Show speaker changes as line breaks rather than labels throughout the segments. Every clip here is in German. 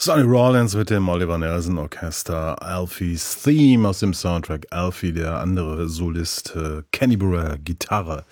Sonny Rollins mit dem Oliver Nelson Orchester, Alfie's Theme aus dem Soundtrack Alfie, der andere Solist Kenny Burrell, Gitarre.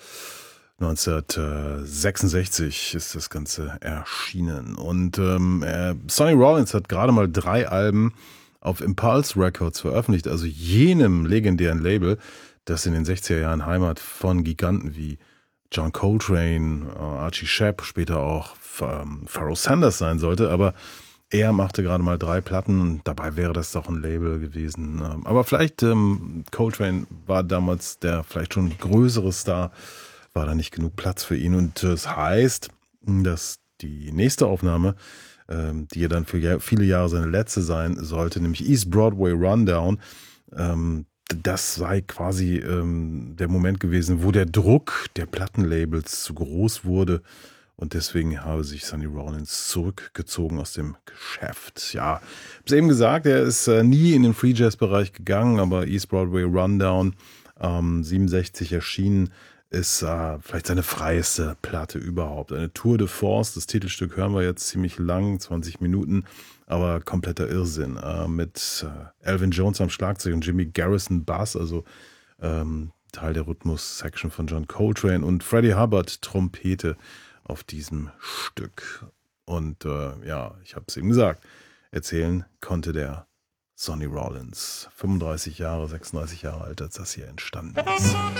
1966 ist das Ganze erschienen. Und Sonny Rollins hat gerade mal 3 Alben auf Impulse Records veröffentlicht, also jenem legendären Label, das in den 60er Jahren Heimat von Giganten wie John Coltrane, Archie Shepp, später auch Pharoah Sanders sein sollte, aber er machte gerade mal 3 Platten, dabei wäre das doch ein Label gewesen. Aber vielleicht, Coltrane war damals der vielleicht schon größere Star, war da nicht genug Platz für ihn. Und das heißt, dass die nächste Aufnahme, die ja dann für viele Jahre seine letzte sein sollte, nämlich East Broadway Rundown, das sei quasi der Moment gewesen, wo der Druck der Plattenlabels zu groß wurde. Und deswegen habe sich Sonny Rollins zurückgezogen aus dem Geschäft. Ja, ich habe es eben gesagt, er ist nie in den Free Jazz Bereich gegangen, aber East Broadway Rundown 67 erschienen, ist vielleicht seine freieste Platte überhaupt. Eine Tour de Force, das Titelstück hören wir jetzt ziemlich lang, 20 Minuten, aber kompletter Irrsinn. Mit Elvin Jones am Schlagzeug und Jimmy Garrison Bass, also Teil der Rhythmus-Section von John Coltrane, und Freddie Hubbard Trompete auf diesem Stück. Und ich habe es eben gesagt, erzählen konnte der Sonny Rollins. 35 Jahre, 36 Jahre alt, als das hier entstanden ist.